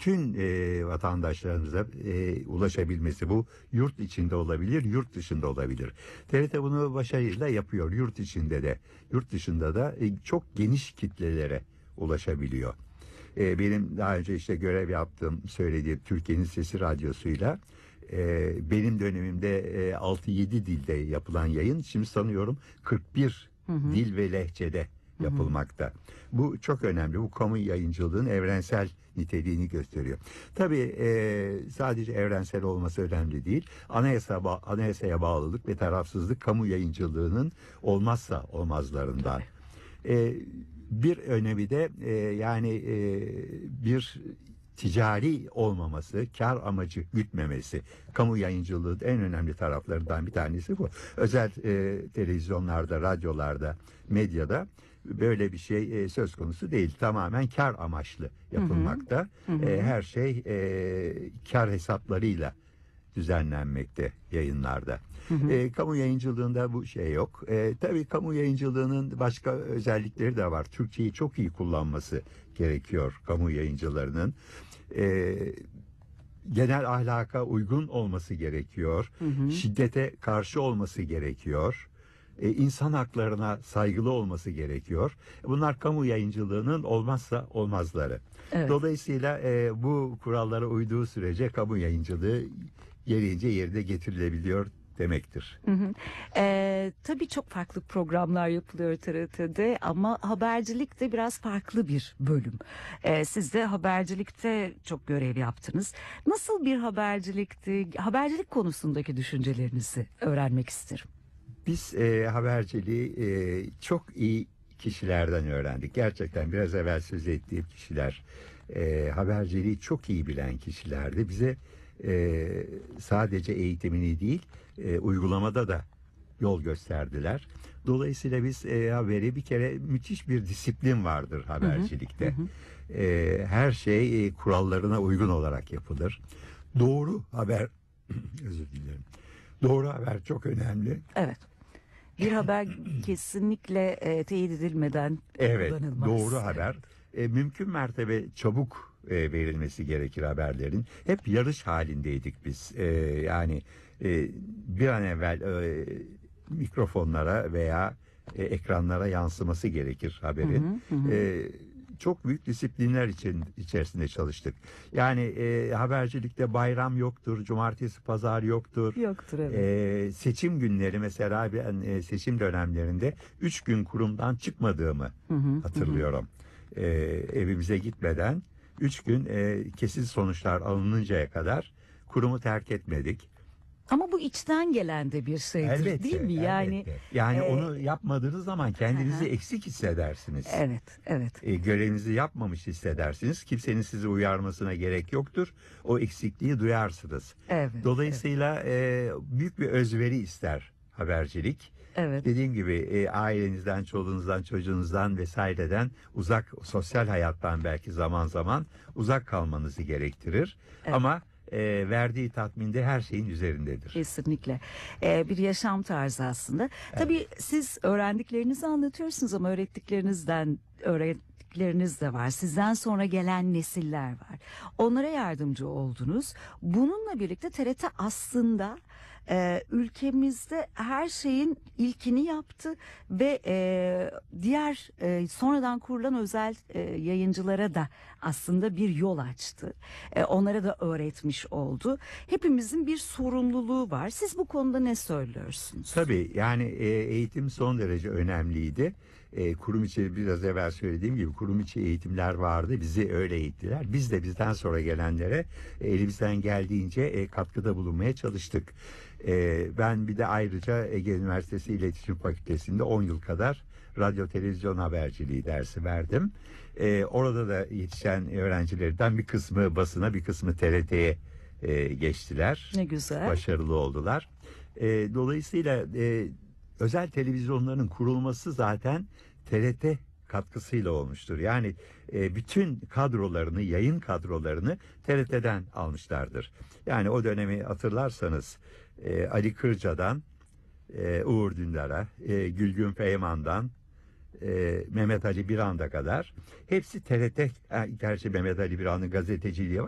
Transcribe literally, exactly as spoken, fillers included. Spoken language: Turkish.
bütün e, vatandaşlarımıza e, ulaşabilmesi. Bu yurt içinde olabilir, yurt dışında olabilir. T R T bunu başarıyla yapıyor. Yurt içinde de, yurt dışında da e, çok geniş kitlelere ulaşabiliyor. E, benim daha önce işte görev yaptığım, söylediğim Türkiye'nin Sesi Radyosu'yla e, benim dönemimde e, altı yedi dilde yapılan yayın şimdi sanıyorum kırk bir hı hı. dil ve lehçede yapılmakta. Hı hı. Bu çok önemli. Bu kamu yayıncılığın evrensel niteliğini gösteriyor. Tabii e, sadece evrensel olması önemli değil. Anayasa, anayasaya bağlılık ve tarafsızlık kamu yayıncılığının olmazsa olmazlarından. E, bir önemi de e, yani e, bir ticari olmaması, kar amacı gütmemesi. Kamu yayıncılığının en önemli taraflarından bir tanesi bu. Özel e, televizyonlarda, radyolarda, medyada böyle bir şey e, söz konusu değil. Tamamen kar amaçlı yapılmakta. Hı hı. E, her şey e, kar hesaplarıyla düzenlenmekte yayınlarda. Hı hı. E, kamu yayıncılığında bu şey yok. E, tabii kamu yayıncılığının başka özellikleri de var. Türkçeyi çok iyi kullanması gerekiyor kamu yayıncılarının. E, genel ahlaka uygun olması gerekiyor. Hı hı. Şiddete karşı olması gerekiyor. E, insan haklarına saygılı olması gerekiyor. Bunlar kamu yayıncılığının olmazsa olmazları. Evet. Dolayısıyla e, bu kurallara uyduğu sürece kamu yayıncılığı gereğince yerine getirilebiliyor demektir. Hı hı. Ee, tabii çok farklı programlar yapılıyor T R T'de ama habercilik de biraz farklı bir bölüm. Ee, siz de habercilikte çok görev yaptınız. Nasıl bir habercilikti? Habercilik konusundaki düşüncelerinizi öğrenmek isterim. Biz e, haberciliği e, çok iyi kişilerden öğrendik. Gerçekten biraz evvel söz ettiğim kişiler e, haberciliği çok iyi bilen kişilerdi. Bize e, sadece eğitimini değil e, uygulamada da yol gösterdiler. Dolayısıyla biz e, haberi bir kere müthiş bir disiplin vardır habercilikte. Hı hı. E, her şey e, kurallarına uygun olarak yapılır. Doğru haber özür dilerim. Doğru haber çok önemli. Evet. Bir haber kesinlikle e, teyit edilmeden evet, kullanılmaz. Doğru haber. E, mümkün mertebe çabuk e, verilmesi gerekir haberlerin. Hep yarış halindeydik biz. E, yani e, bir an evvel e, mikrofonlara veya e, ekranlara yansıması gerekir haberin. Hı hı hı. E, çok büyük disiplinler için içerisinde çalıştık. Yani e, habercilikte bayram yoktur, cumartesi, pazar yoktur. Yoktur evet. E, seçim günleri mesela ben e, seçim dönemlerinde üç gün kurumdan çıkmadığımı hı hı, hatırlıyorum. Hı. E, evimize gitmeden üç gün e, kesin sonuçlar alınıncaya kadar kurumu terk etmedik. Ama bu içten gelen de bir şeydir elbette, değil mi? Yani elbette. Yani e, onu yapmadığınız zaman kendinizi hı. eksik hissedersiniz. Evet, evet. E, görevinizi yapmamış hissedersiniz. Kimsenin sizi uyarmasına gerek yoktur. O eksikliği duyarsınız. Evet. Dolayısıyla evet. E, büyük bir özveri ister habercilik. Evet. Dediğim gibi e, ailenizden, çoluğunuzdan, çocuğunuzdan vesaireden uzak, sosyal hayattan belki zaman zaman uzak kalmanızı gerektirir. Evet. Ama E, verdiği tatminde her şeyin üzerindedir. Kesinlikle. E, bir yaşam tarzı aslında. Evet. Tabii siz öğrendiklerinizi anlatıyorsunuz ama öğrettiklerinizden öğrettikleriniz de var. Sizden sonra gelen nesiller var. Onlara yardımcı oldunuz. Bununla birlikte T R T aslında e, ülkemizde her şeyin ilkini yaptı ve e, diğer e, sonradan kurulan özel e, yayıncılara da aslında bir yol açtı. E, onlara da öğretmiş oldu. Hepimizin bir sorumluluğu var. Siz bu konuda ne söylüyorsunuz? Tabii yani e, eğitim son derece önemliydi. E, kurum içi biraz evvel söylediğim gibi kurum içi eğitimler vardı. Bizi öyle eğittiler. Biz de bizden sonra gelenlere e, elimizden geldiğince e, katkıda bulunmaya çalıştık. E, ben bir de ayrıca Ege Üniversitesi İletişim Fakültesi'nde on yıl kadar radyo televizyon haberciliği dersi verdim. E, orada da yetişen öğrencilerden bir kısmı basına, bir kısmı T R T'ye e, geçtiler. Ne güzel. Başarılı oldular. E, dolayısıyla e, özel televizyonların kurulması zaten T R T katkısıyla olmuştur. Yani e, bütün kadrolarını, yayın kadrolarını T R T'den almışlardır. Yani o dönemi hatırlarsanız e, Ali Kırca'dan e, Uğur Dündar'a, e, Gülgün Peyman'dan e, Mehmet Ali Birand'a kadar hepsi T R T, gerçi Mehmet Ali Birand'ın gazeteciliği var.